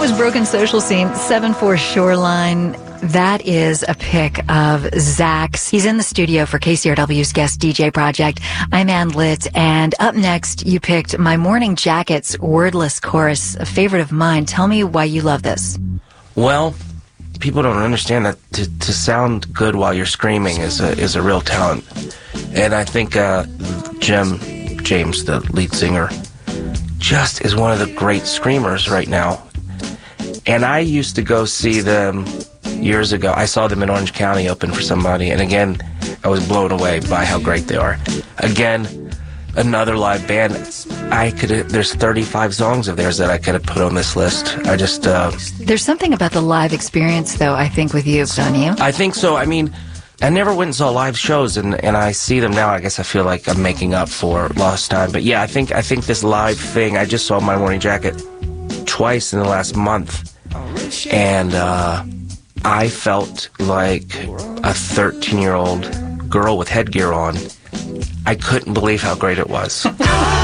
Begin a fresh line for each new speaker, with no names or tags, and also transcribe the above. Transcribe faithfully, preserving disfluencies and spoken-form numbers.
was Broken Social Scene, seven four Shoreline. That is a pick of Zach's. He's in the studio for K C R W's Guest D J Project. I'm Ann Litt, and up next, you picked My Morning Jacket's Wordless Chorus, a favorite of mine. Tell me why you love this.
Well, people don't understand that to, to sound good while you're screaming is a, is a real talent. And I think uh, Jim James, the lead singer, just is one of the great screamers right now. And I used to go see them years ago. I saw them in Orange County open for somebody, and again, I was blown away by how great they are. Again, another live band. I could. There's thirty-five songs of theirs that I could have put on this list. I just. Uh,
There's something about the live experience, though, I think, with you, don't you?
I think so. I mean, I never went and saw live shows, and, and I see them now. I guess I feel like I'm making up for lost time. But yeah, I think I think this live thing. I just saw My Morning Jacket twice in the last month, and uh, I felt like a thirteen-year-old girl with headgear on. I couldn't believe how great it was.